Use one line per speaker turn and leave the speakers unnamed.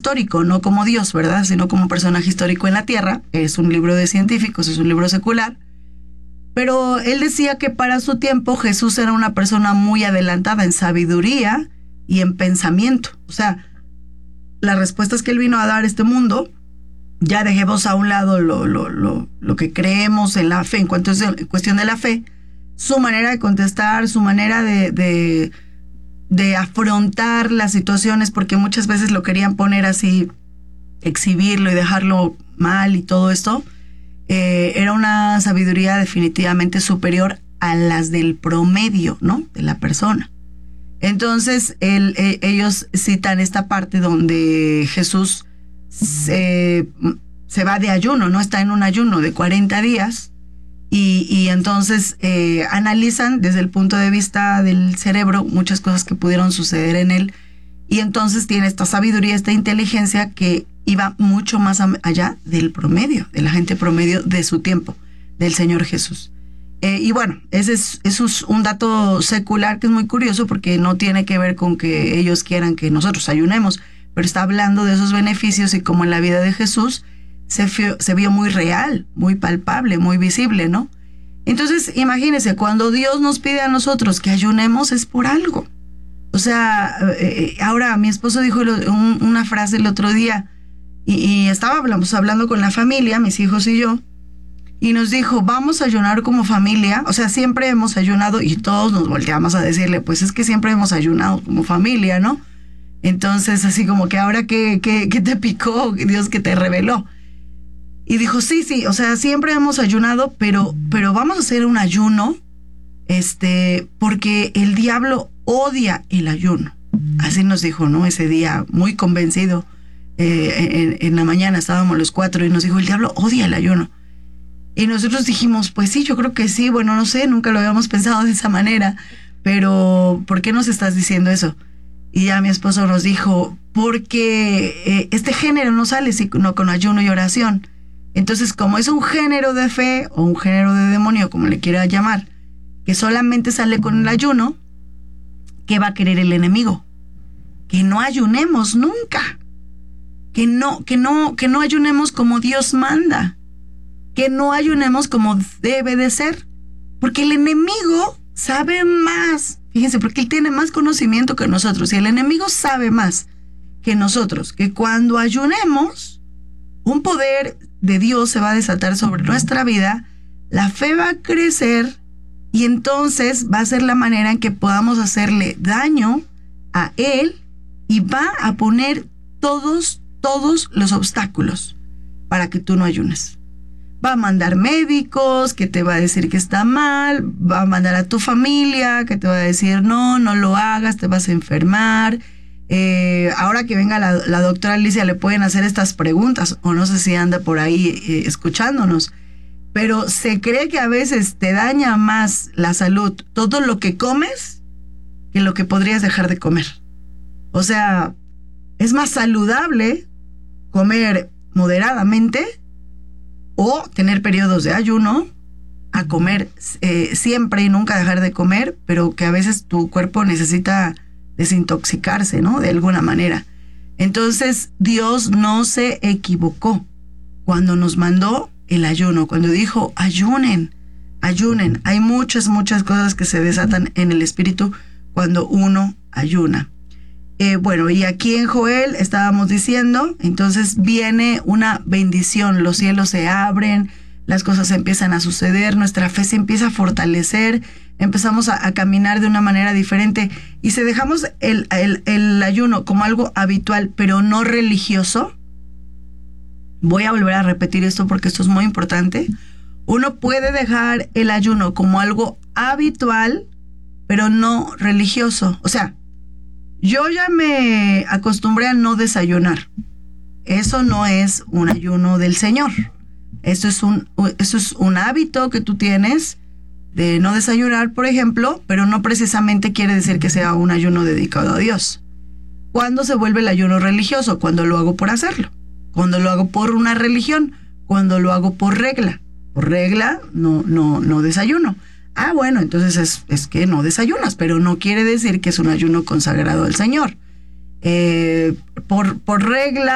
histórico, no como Dios, ¿verdad? Sino como un personaje histórico en la tierra. Es un libro de científicos, es un libro secular. Pero él decía que para su tiempo Jesús era una persona muy adelantada en sabiduría y en pensamiento. O sea, las respuestas que él vino a dar a este mundo, ya dejemos a un lado lo que creemos en la fe, en cuanto es cuestión de la fe, su manera de contestar, su manera de afrontar las situaciones, porque muchas veces lo querían poner así, exhibirlo y dejarlo mal y todo esto, era una sabiduría definitivamente superior a las del promedio, ¿no? De la persona. Entonces, ellos citan esta parte donde Jesús se va de ayuno, ¿no? Está en un ayuno de 40 días y entonces analizan desde el punto de vista del cerebro muchas cosas que pudieron suceder en él, y entonces tiene esta sabiduría, esta inteligencia que iba mucho más allá del promedio, de la gente promedio de su tiempo, del Señor Jesús. Y bueno, eso es un dato secular que es muy curioso porque no tiene que ver con que ellos quieran que nosotros ayunemos, pero está hablando de esos beneficios y cómo en la vida de Jesús se vio muy real, muy palpable, muy visible, ¿no? Entonces, imagínense, cuando Dios nos pide a nosotros que ayunemos es por algo. O sea, ahora mi esposo dijo una frase el otro día, y estábamos hablando con la familia, mis hijos y yo, y nos dijo, vamos a ayunar como familia. O sea, siempre hemos ayunado, y todos nos volteamos a decirle, pues es que siempre hemos ayunado como familia, ¿no? Entonces, así como que ahora ¿qué te picó, Dios, que te reveló? Y dijo, sí, o sea, siempre hemos ayunado, pero vamos a hacer un ayuno, porque el diablo odia el ayuno. Así nos dijo, ¿no? Ese día, muy convencido. En la mañana estábamos los 4 y nos dijo, el diablo odia el ayuno. Y nosotros dijimos, pues sí, yo creo que sí. Bueno, no sé, nunca lo habíamos pensado de esa manera, pero ¿por qué nos estás diciendo eso? Y ya mi esposo nos dijo, porque este género no sale sino con ayuno y oración. Entonces, como es un género de fe o un género de demonio, como le quiera llamar, que solamente sale con el ayuno, ¿qué va a querer el enemigo? Que no ayunemos nunca. Que no ayunemos como Dios manda. Que no ayunemos como debe de ser. Porque el enemigo sabe más. Fíjense, porque él tiene más conocimiento que nosotros. Y el enemigo sabe más que nosotros. Que cuando ayunemos, un poder de Dios se va a desatar sobre nuestra vida. La fe va a crecer. Y entonces va a ser la manera en que podamos hacerle daño a él. Y va a poner todos los obstáculos para que tú no ayunes. Va a mandar médicos que te va a decir que está mal, va a mandar a tu familia que te va a decir no lo hagas, te vas a enfermar. Ahora que venga la doctora Alicia le pueden hacer estas preguntas, o no sé si anda por ahí escuchándonos, pero se cree que a veces te daña más la salud todo lo que comes que lo que podrías dejar de comer. O sea, es más saludable comer moderadamente o tener periodos de ayuno a comer siempre y nunca dejar de comer, pero que a veces tu cuerpo necesita desintoxicarse, ¿no? De alguna manera. Entonces, Dios no se equivocó cuando nos mandó el ayuno, cuando dijo, ayunen. Hay muchas cosas que se desatan en el espíritu cuando uno ayuna. Bueno, y aquí en Joel estábamos diciendo, entonces viene una bendición, los cielos se abren, las cosas empiezan a suceder, nuestra fe se empieza a fortalecer, empezamos a caminar de una manera diferente, y si dejamos el ayuno como algo habitual, pero no religioso, voy a volver a repetir esto porque esto es muy importante, uno puede dejar el ayuno como algo habitual, pero no religioso. O sea, yo ya me acostumbré a no desayunar. Eso no es un ayuno del Señor. Eso es un hábito que tú tienes de no desayunar, por ejemplo, pero no precisamente quiere decir que sea un ayuno dedicado a Dios. ¿Cuándo se vuelve el ayuno religioso? Cuando lo hago por hacerlo. Cuando lo hago por una religión. Cuando lo hago por regla. Por regla no desayuno. Ah, bueno, entonces es que no desayunas, pero no quiere decir que es un ayuno consagrado al Señor. Por regla